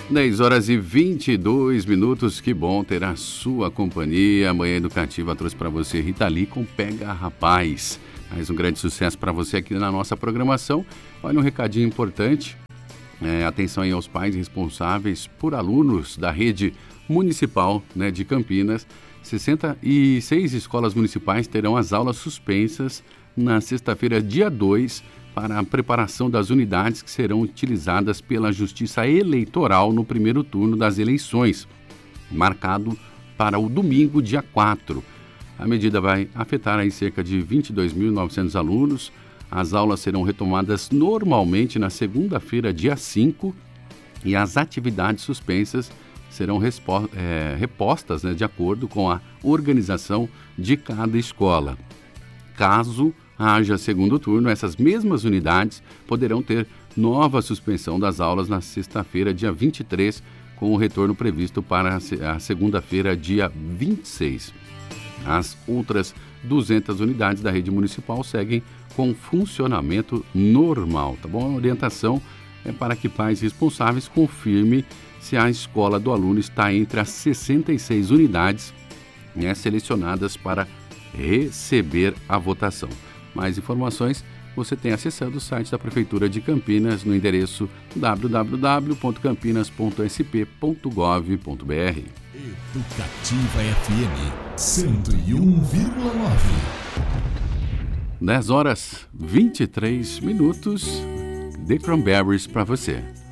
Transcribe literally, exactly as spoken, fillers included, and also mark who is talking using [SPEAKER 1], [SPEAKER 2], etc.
[SPEAKER 1] dez horas e vinte e dois minutos, que bom ter a sua companhia. A Manhã Educativa trouxe para você Rita Lee com Pega Rapaz. Mais um grande sucesso para você aqui na nossa programação. Olha um recadinho importante, é, atenção aí aos pais responsáveis por alunos da rede municipal, né, de Campinas. sessenta e seis escolas municipais terão as aulas suspensas na sexta-feira, dia dois, para a preparação das unidades que serão utilizadas pela Justiça Eleitoral no primeiro turno das eleições, marcado para o domingo, dia quatro. A medida vai afetar aí cerca de vinte e dois mil e novecentos alunos. As aulas serão retomadas normalmente na segunda-feira, dia cinco, e as atividades suspensas serão respo- é, repostas, né, de acordo com a organização de cada escola. Caso haja segundo turno, essas mesmas unidades poderão ter nova suspensão das aulas na sexta-feira, dia vinte e três, com o retorno previsto para a segunda-feira, dia vinte e seis. As outras duzentas unidades da rede municipal seguem com funcionamento normal, tá bom? A orientação é para que pais responsáveis confirmem se a escola do aluno está entre as sessenta e seis unidades, né, selecionadas para receber a votação. Mais informações você tem acessando o site da Prefeitura de Campinas no endereço w w w ponto campinas ponto s p ponto gov ponto b r.
[SPEAKER 2] Educativa F M cento e um vírgula nove.
[SPEAKER 1] dez horas e vinte e três minutos. The Cranberries para você.